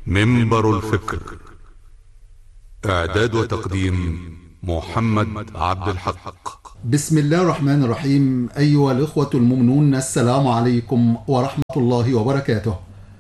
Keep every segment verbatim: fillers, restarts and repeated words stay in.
منبر الفكر. إعداد وتقديم محمد عبد الحق. بسم الله الرحمن الرحيم. أيها الإخوة المؤمنون، السلام عليكم ورحمة الله وبركاته،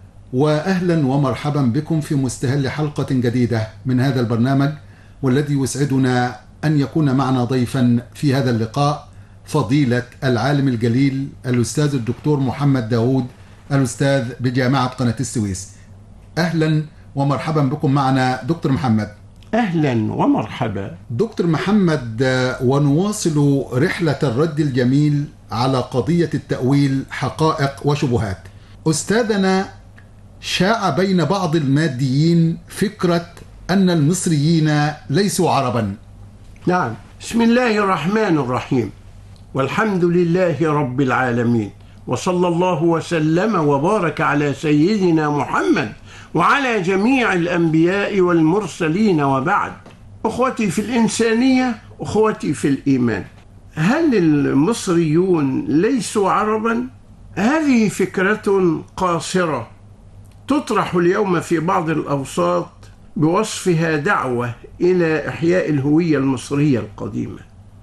وأهلا ومرحبا بكم في مستهل حلقة جديدة من هذا البرنامج، والذي يسعدنا أن يكون معنا ضيفا في هذا اللقاء فضيلة العالم الجليل الأستاذ الدكتور محمد داود، الأستاذ بجامعة قناة السويس. أهلا ومرحبا بكم معنا دكتور محمد. أهلا ومرحبا دكتور محمد، ونواصل رحلة الرد الجميل على قضية التأويل حقائق وشبهات. أستاذنا، شاع بين بعض الماديين فكرة أن المصريين ليسوا عربا. نعم، بسم الله الرحمن الرحيم، والحمد لله رب العالمين، وصلى الله وسلم وبارك على سيدنا محمد وعلى جميع الأنبياء والمرسلين، وبعد. أخوتي في الإنسانية، أخوتي في الإيمان، هل المصريون ليسوا عربا؟ هذه فكرة قاصرة تطرح اليوم في بعض الأوساط بوصفها دعوة إلى إحياء الهوية المصرية القديمة.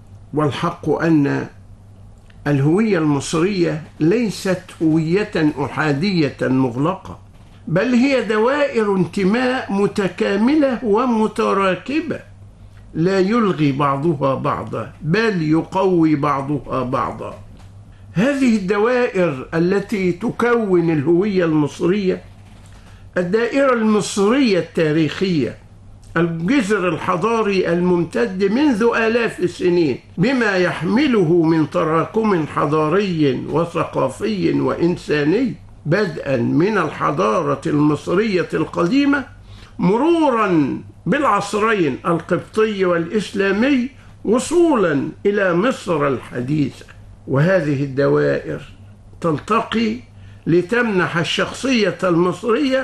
والحق أن الهوية المصرية ليست هوية أحادية مغلقة، بل هي دوائر انتماء متكاملة ومتراكبة، لا يلغي بعضها بعضا بل يقوي بعضها بعضا. هذه الدوائر التي تكون الهوية المصرية: الدائرة المصرية التاريخية، الجذر الحضاري الممتد منذ آلاف السنين بما يحمله من تراكم حضاري وثقافي وإنساني، بدءا من الحضارة المصرية القديمة مرورا بالعصرين القبطي والإسلامي وصولا إلى مصر الحديثة. وهذه الدوائر تلتقي لتمنح الشخصية المصرية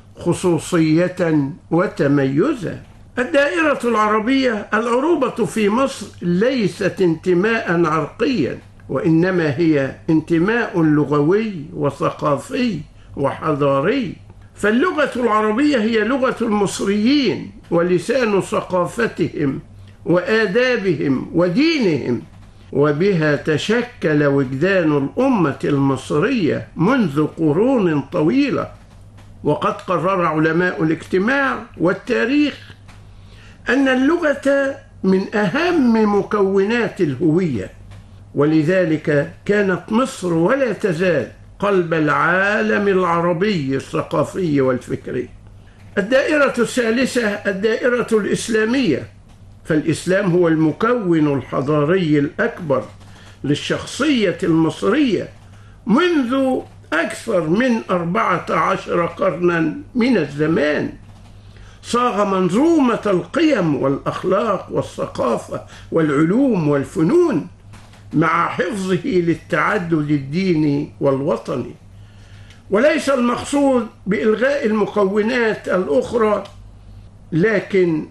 خصوصية وتميزا. الدائرة العربية، العروبة في مصر ليست انتماء عرقيا، وإنما هي انتماء لغوي وثقافي وحضاري. فاللغة العربية هي لغة المصريين ولسان ثقافتهم وآدابهم ودينهم، وبها تشكل وجدان الأمة المصرية منذ قرون طويلة. وقد قرر علماء الاجتماع والتاريخ أن اللغة من أهم مكونات الهوية، ولذلك كانت مصر ولا تزال قلب العالم العربي الثقافي والفكري. الدائرة الثالثة الدائرة الإسلامية، فالإسلام هو المكون الحضاري الأكبر للشخصية المصرية منذ أكثر من أربعة عشر قرنا من الزمان. صاغ منظومة القيم والأخلاق والثقافة والعلوم والفنون مع حفظه للتعدد الديني والوطني. وليس المقصود بإلغاء المكونات الأخرى، لكن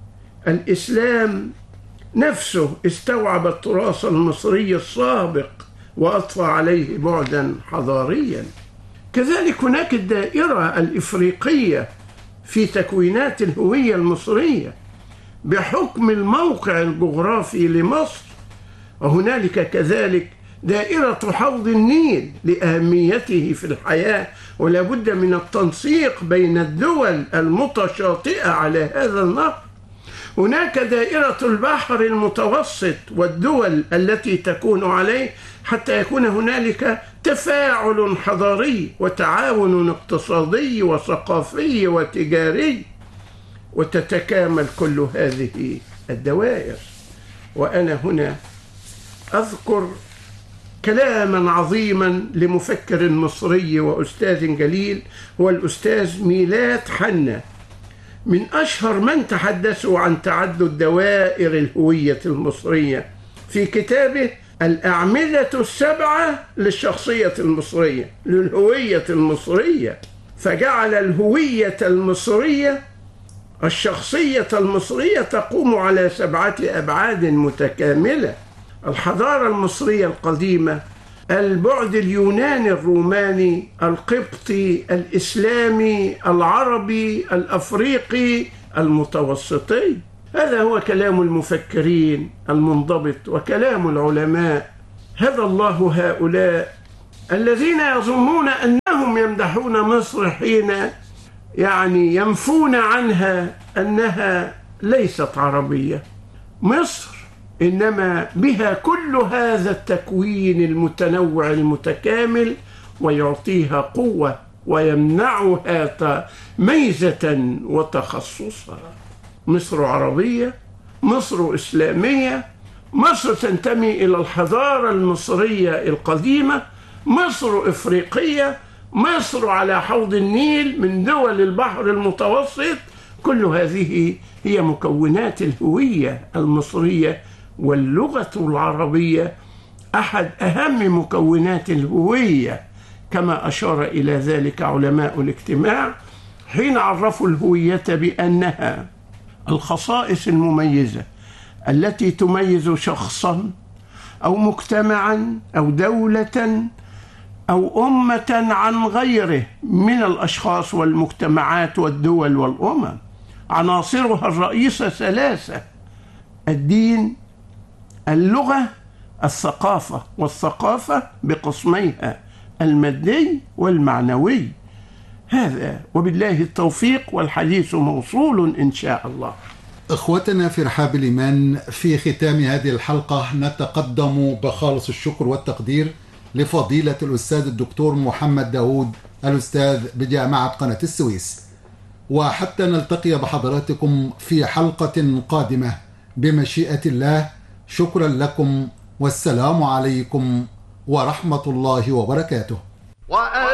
الإسلام نفسه استوعب التراث المصري السابق وأضفى عليه بعدا حضاريا. كذلك هناك الدائرة الإفريقية في تكوينات الهوية المصرية بحكم الموقع الجغرافي لمصر، وهنالك كذلك دائرة حوض النيل لأهميته في الحياة، ولا بد من التنسيق بين الدول المتشاطئة على هذا النهر. هناك دائرة البحر المتوسط والدول التي تكون عليه، حتى يكون هنالك تفاعل حضاري وتعاون اقتصادي وثقافي وتجاري، وتتكامل كل هذه الدوائر. وأنا هنا أذكر كلاما عظيما لمفكر مصري وأستاذ جليل، هو الأستاذ ميلاد حنا، من أشهر من تحدثوا عن تعدد دوائر الهوية المصرية في كتابه الأعمدة السبعة للشخصية المصرية، للهوية المصرية. فجعل الهوية المصرية، الشخصية المصرية، تقوم على سبعة أبعاد متكاملة: الحضارة المصرية القديمة البعد اليوناني الروماني القبطي الإسلامي العربي الأفريقي المتوسطي. هذا هو كلام المفكرين المنضبط وكلام العلماء. هدى الله هؤلاء الذين يظنون أنهم يمدحون مصر حين يعني ينفون عنها أنها ليست عربية. مصر إنما بها كل هذا التكوين المتنوع المتكامل، ويعطيها قوة ويمنعها ميزة وتخصصا. مصر عربية، مصر إسلامية، مصر تنتمي إلى الحضارة المصرية القديمة، مصر إفريقية، مصر على حوض النيل من دول البحر المتوسط. كل هذه هي مكونات الهوية المصرية، واللغة العربية أحد أهم مكونات الهوية، كما أشار إلى ذلك علماء الاجتماع حين عرفوا الهوية بأنها الخصائص المميزة التي تميز شخصا أو مجتمعا أو دولة أو أمة عن غيره من الأشخاص والمجتمعات والدول والأمم. عناصرها الرئيسة ثلاثة: الدين، اللغة، الثقافة، والثقافة بقسميها المادي والمعنوي. هذا وبالله التوفيق، والحديث موصول إن شاء الله. إخوتنا في رحاب الإيمان، في ختام هذه الحلقة نتقدم بخالص الشكر والتقدير لفضيلة الأستاذ الدكتور محمد داود، الأستاذ بجامعة قناة السويس. وحتى نلتقي بحضراتكم في حلقة قادمة بمشيئة الله، شكرا لكم، والسلام عليكم ورحمة الله وبركاته.